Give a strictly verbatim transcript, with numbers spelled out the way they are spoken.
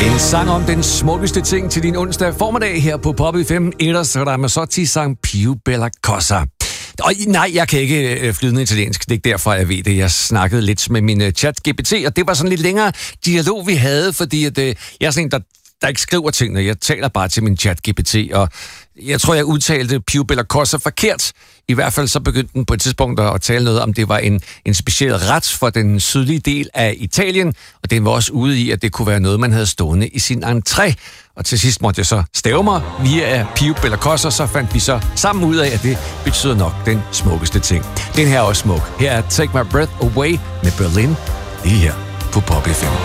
En sang om den smukkeste ting til din onsdag formiddag her på Pop F M. Ellers Ramazzotti sang Più Bella Cosa. Og nej, jeg kan ikke flydende italiensk. Det er ikke derfor, jeg ved det. Jeg snakkede lidt med min chat G P T, og det var sådan lidt længere dialog, vi havde, fordi at, jeg er sådan en, der, der ikke skriver tingene. Jeg taler bare til min chat G P T, og jeg tror, jeg udtalte Più Bella Cosa forkert. I hvert fald så begyndte den på et tidspunkt at tale noget om, det var en, en speciel ret for den sydlige del af Italien, og den var også ude i, at det kunne være noget, man havde stående i sin entré. Og til sidst måtte jeg så stave mig via Più Bella Cosa, så fandt vi så sammen ud af, at det betyder nok den smukkeste ting. Den her er også smuk. Her er Take My Breath Away med Berlin, lige her på Pop F M.